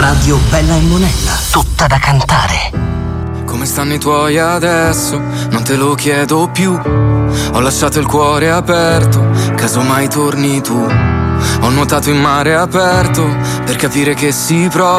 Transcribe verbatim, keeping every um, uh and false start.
Radio Bella e Monella, tutta da cantare. Come stanno i tuoi adesso? Non te lo chiedo più. Ho lasciato il cuore aperto, casomai torni tu. Ho nuotato in mare aperto per capire che si prova